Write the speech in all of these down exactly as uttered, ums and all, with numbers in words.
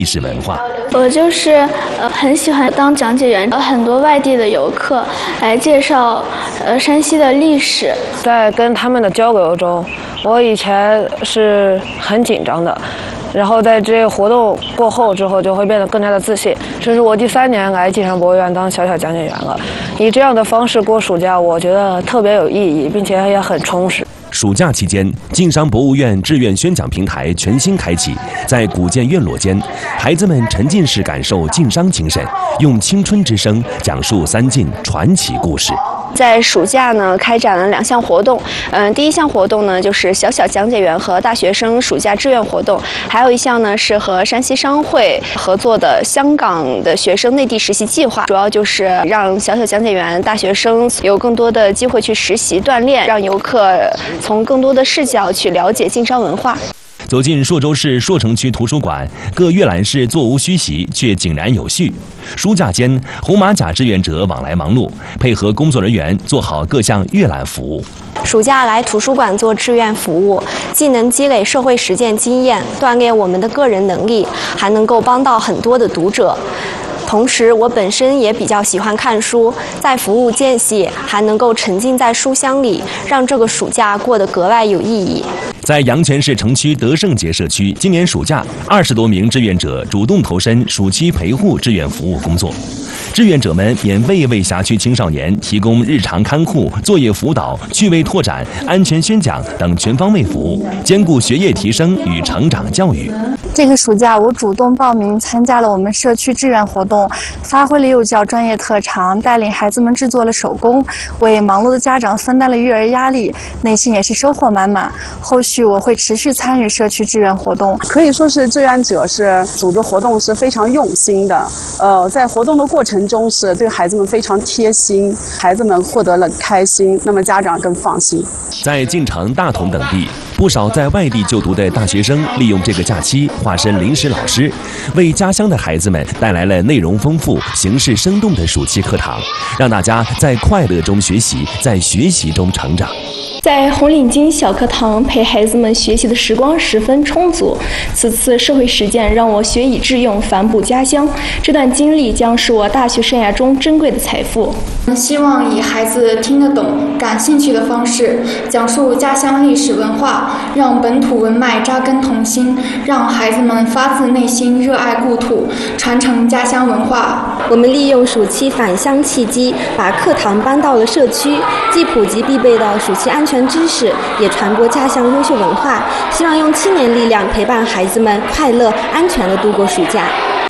历史文化。 我就是呃很喜欢当讲解员，很多外地的游客来介绍呃山西的历史。 在跟他们的交流中，我以前是很紧张的，然后在这个活动过后之后，就会变得更加的自信。这是我第三年来晋城博物院当小小讲解员了，以这样的方式过暑假，我觉得特别有意义，并且也很充实。 暑假期间，晋商博物院志愿宣讲平台全新开启，在古建院落间，孩子们沉浸式感受晋商精神，用青春之声讲述三晋传奇故事。 在暑假呢，开展了两项活动。嗯、呃，第一项活动呢，就是小小讲解员和大学生暑假志愿活动；还有一项呢，是和山西商会合作的香港的学生内地实习计划，主要就是让小小讲解员、大学生有更多的机会去实习锻炼，让游客从更多的视角去了解晋商文化。 走进朔州市朔城区图书馆，各阅览室座无虚席，却井然有序。书架间，红马甲志愿者往来忙碌，配合工作人员做好各项阅览服务。 暑假来图书馆做志愿服务，既能积累社会实践经验，锻炼我们的个人能力，还能够帮到很多的读者。同时，我本身也比较喜欢看书，在服务间隙还能够沉浸在书香里，让这个暑假过得格外有意义。 在阳泉市城区德胜节社区，今年暑假，二十多名志愿者主动投身暑期陪护志愿服务工作。志愿者们免费为辖区青少年提供日常看护、作业辅导、趣味拓展、安全宣讲等全方位服务，兼顾学业提升与成长教育。 这个暑假，我主动报名参加了我们社区志愿活动，发挥了幼教专业特长，带领孩子们制作了手工，为忙碌的家长分担了育儿压力，内心也是收获满满。后续我会持续参与社区志愿活动。 可以说是志愿者是组织活动是非常用心的，呃，在活动的过程中是对孩子们非常贴心，孩子们获得了开心，那么家长更放心。 在晋城、大同等地，不少在外地就读的大学生利用这个假期化身临时老师，为家乡的孩子们带来了内容丰富、形式生动的暑期课堂，让大家在快乐中学习，在学习中成长。 在红领巾小课堂陪孩子们学习的时光十分充足。此次社会实践让我学以致用，反哺家乡。这段经历将是我大学生涯中珍贵的财富。 希望以孩子听得懂、感兴趣的方式讲述家乡历史文化，让本土文脉扎根童心，让孩子们发自内心热爱故土，传承家乡文化。 我们利用暑期返乡契机，把课堂搬到了社区，既普及必备的暑期安全知识，也传播家乡优秀文化，希望用青年力量陪伴孩子们快乐安全地度过暑假。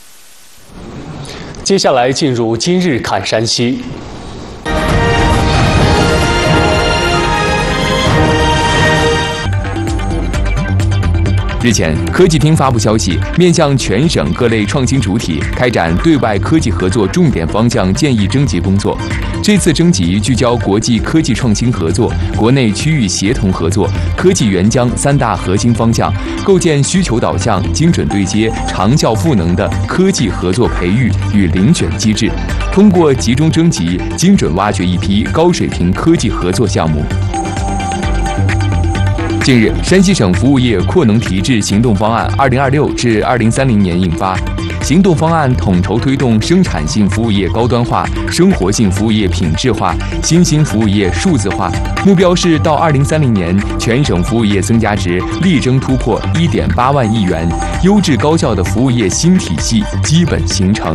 接下来进入今日看山西。 日前，科技厅发布消息，面向全省各类创新主体开展对外科技合作重点方向建议征集工作。这次征集聚焦国际科技创新合作、国内区域协同合作、科技援疆三大核心方向，构建需求导向、精准对接、长效赋能的科技合作培育与遴选机制，通过集中征集，精准挖掘一批高水平科技合作项目。近日，山西省服务业扩能提质行动方案（二零二六至二零三零年）印发。行动方案统筹推动生产性服务业高端化、生活性服务业品质化、新兴服务业数字化，目标是到二零三零年，全省服务业增加值力争突破一点八万亿元，优质高效的服务业新体系基本形成。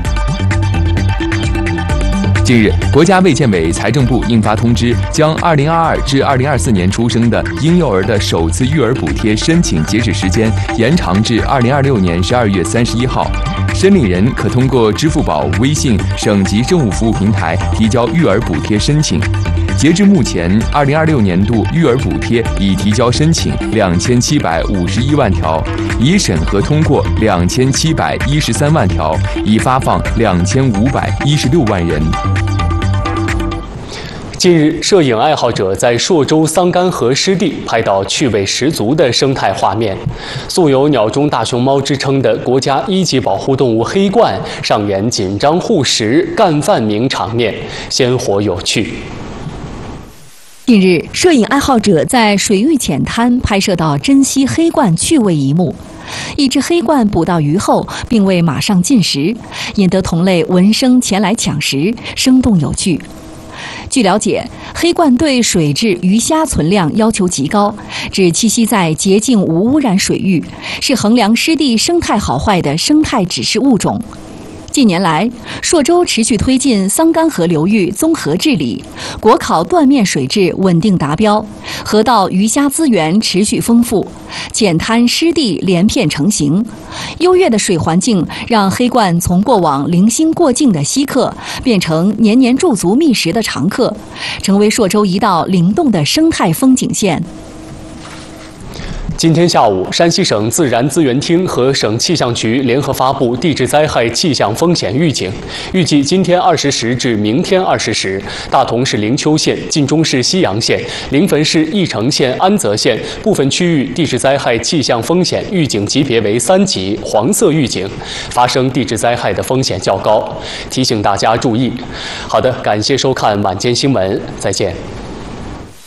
近日，国家卫健委、财政部印发通知，将二零二二至二零二四年出生的婴幼儿的首次育儿补贴申请截止时间延长至二零二六年十二月三十一号。申领人可通过支付宝、微信、省级政务服务平台提交育儿补贴申请。截至目前，二零二六年度育儿补贴已提交申请两千七百五十一万条，已审核通过两千七百一十三万条，已发放两千五百一十六万人。 近日，摄影爱好者在朔州桑干河湿地拍到趣味十足的生态画面。素有“鸟中大熊猫”之称的国家一级保护动物黑鹳上演紧张护食、干饭名场面，鲜活有趣。 近日，摄影爱好者在水域浅滩拍摄到珍稀黑鹳趣味一幕。 一只黑鹳捕到鱼后，并未马上进食，引得同类闻声前来抢食，生动有趣。据了解，黑鹳对水质鱼虾存量要求极高，只栖息在洁净无污染水域，是衡量湿地生态好坏的生态指示物种。近年来，朔州持续推进桑干河流域综合治理，国考断面水质稳定达标，河道鱼虾资源持续丰富，浅滩湿地连片成型。优越的水环境让黑鹳从过往零星过境的稀客，变成年年驻足觅食的常客，成为朔州一道灵动的生态风景线。 今天下午，山西省自然资源厅和省气象局联合发布地质灾害气象风险预警。预计今天二十时至明天二十时，大同市灵丘县、晋中市西阳县、临汾市翼城县、安泽县部分区域地质灾害气象风险预警级别为三级黄色预警，发生地质灾害的风险较高，提醒大家注意。好的，感谢收看晚间新闻，再见。